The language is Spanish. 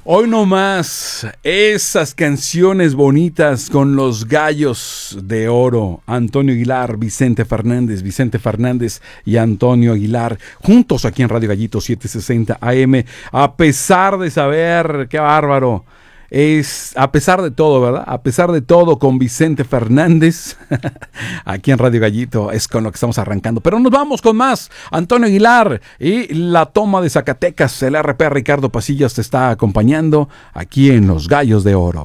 Hoy no más, esas canciones bonitas con los gallos de oro. Antonio Aguilar, Vicente Fernández y Antonio Aguilar, juntos aquí en Radio Gallito 760 AM. A pesar de saber, qué bárbaro, a pesar de todo, ¿verdad? A pesar de todo, con Vicente Fernández, aquí en Radio Gallito es con lo que estamos arrancando. Pero nos vamos con más. Antonio Aguilar y la toma de Zacatecas. El RP Ricardo Pasillas te está acompañando aquí en Los Gallos de Oro.